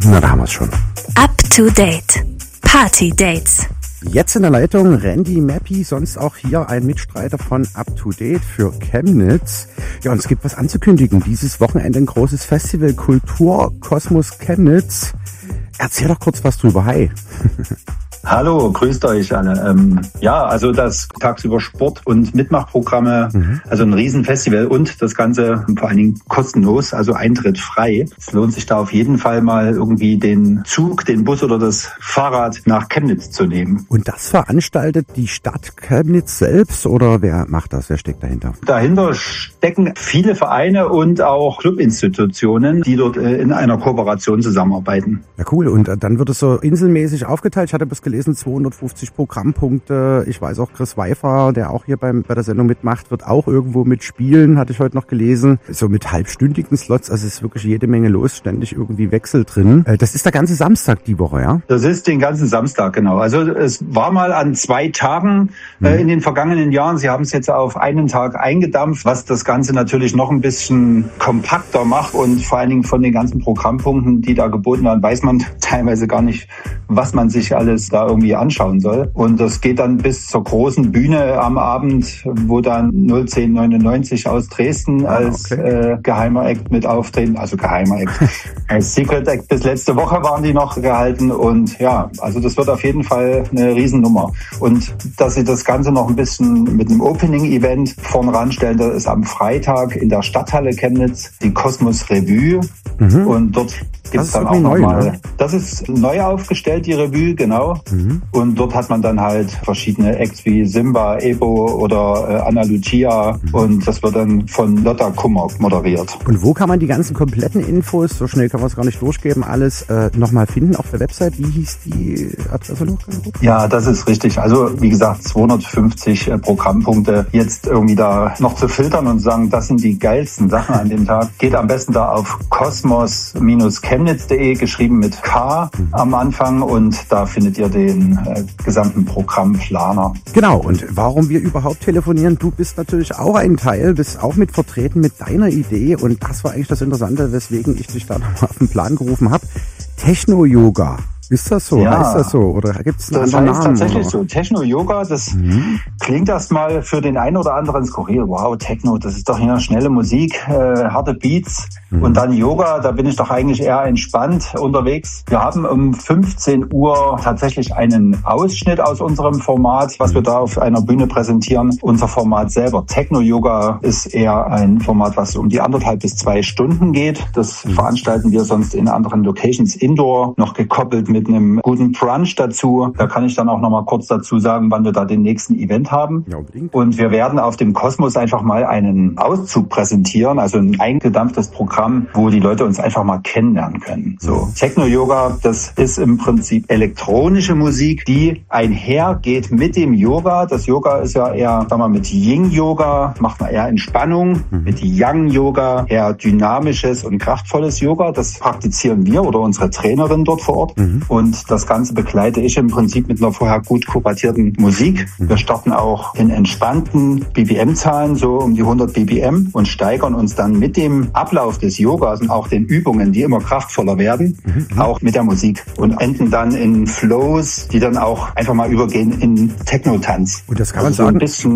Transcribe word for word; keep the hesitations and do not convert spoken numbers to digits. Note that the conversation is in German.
Na, da haben wir es schon. Up to date. Party Dates. Jetzt in der Leitung Randy Mappi, sonst auch hier ein Mitstreiter von Up to Date für Chemnitz. Ja, und es gibt was anzukündigen. Dieses Wochenende ein großes Festival, Kulturkosmos Chemnitz. Erzähl doch kurz was drüber. Hi. Hallo, grüßt euch alle. Ähm, ja, also das tagsüber Sport- und Mitmachprogramme, mhm. also ein Riesenfestival und das Ganze vor allen Dingen kostenlos, also Eintritt frei. Es lohnt sich da auf jeden Fall mal irgendwie den Zug, den Bus oder das Fahrrad nach Chemnitz zu nehmen. Und das veranstaltet die Stadt Chemnitz selbst oder wer macht das? Wer steckt dahinter? Dahinter stecken viele Vereine und auch Clubinstitutionen, die dort äh, in einer Kooperation zusammenarbeiten. Ja, cool. Und äh, dann wird es so inselmäßig aufgeteilt. Ich hatte bis gelesen, zweihundertfünfzig Programmpunkte. Ich weiß auch, Chris Weifer, der auch hier beim, bei der Sendung mitmacht, wird auch irgendwo mitspielen, hatte ich heute noch gelesen. So mit halbstündigen Slots, also es ist wirklich jede Menge los, ständig irgendwie Wechsel drin. Das ist der ganze Samstag die Woche, ja? Das ist den ganzen Samstag, genau. Also es war mal an zwei Tagen mhm. äh, in den vergangenen Jahren. Sie haben es jetzt auf einen Tag eingedampft, was das Ganze natürlich noch ein bisschen kompakter macht und vor allen Dingen von den ganzen Programmpunkten, die da geboten werden, weiß man teilweise gar nicht, was man sich alles da irgendwie anschauen soll. Und das geht dann bis zur großen Bühne am Abend, wo dann null zehn neunundneunzig aus Dresden ah, als okay. äh, geheimer Act mit auftreten. Also geheimer Act. Als Secret Act bis letzte Woche waren die noch gehalten. Und ja, also das wird auf jeden Fall eine Riesennummer. Und dass sie das Ganze noch ein bisschen mit einem Opening-Event vorn ranstellen, das ist am Freitag in der Stadthalle Chemnitz die Kosmos Revue. Mhm. Und dort gibt es dann auch nochmal. Ne? Das ist neu aufgestellt, die Revue, genau. Mhm. Und dort hat man dann halt verschiedene Acts wie Simba, Ebo oder äh, Anna Lucia. Mhm. Und das wird dann von Lotta Kummer moderiert. Und wo kann man die ganzen kompletten Infos, so schnell kann man es gar nicht durchgeben, alles äh, nochmal finden auf der Website? Wie hieß die Adresse noch? Ja, das ist richtig. Also wie gesagt, zweihundertfünfzig äh, Programmpunkte. Jetzt irgendwie da noch zu filtern und sagen, das sind die geilsten Sachen an dem Tag. Geht am besten da auf kosmos Chemnitz punkt de, geschrieben mit K mhm. am Anfang, und da findet ihr den äh, gesamten Programmplaner. Genau, und warum wir überhaupt telefonieren, du bist natürlich auch ein Teil, bist auch mit vertreten mit deiner Idee, und das war eigentlich das Interessante, weswegen ich dich da nochmal auf den Plan gerufen habe. Techno-Yoga. Ist das so? Ja, heißt das so? Oder gibt es einen das anderen heißt Namen? Tatsächlich oder? so. Techno-Yoga, das mhm. klingt erstmal für den einen oder anderen skurril. Wow, Techno, das ist doch hier schnelle Musik, äh, harte Beats. Mhm. Und dann Yoga, da bin ich doch eigentlich eher entspannt unterwegs. Wir haben um fünfzehn Uhr tatsächlich einen Ausschnitt aus unserem Format, was wir da auf einer Bühne präsentieren. Unser Format selber, Techno-Yoga, ist eher ein Format, was um die anderthalb bis zwei Stunden geht. Das mhm. veranstalten wir sonst in anderen Locations indoor, noch gekoppelt mit einem guten Brunch dazu. Da kann ich dann auch noch mal kurz dazu sagen, wann wir da den nächsten Event haben. Ja, unbedingt. Und wir werden auf dem Kosmos einfach mal einen Auszug präsentieren, also ein eingedampftes Programm, wo die Leute uns einfach mal kennenlernen können. So, Techno-Yoga, das ist im Prinzip elektronische Musik, die einhergeht mit dem Yoga. Das Yoga ist ja eher, sagen wir mal, mit Yin-Yoga macht man eher Entspannung, mhm. mit Yang-Yoga eher dynamisches und kraftvolles Yoga. Das praktizieren wir oder unsere Trainerin dort vor Ort. Mhm. Und das Ganze begleite ich im Prinzip mit einer vorher gut kuratierten Musik. Wir starten auch in entspannten B P M-Zahlen, so um die hundert B P M, und steigern uns dann mit dem Ablauf des Yogas und auch den Übungen, die immer kraftvoller werden, mhm. auch mit der Musik, und enden dann in Flows, die dann auch einfach mal übergehen in Techno-Tanz. Und das kann also man so sagen. Ein bisschen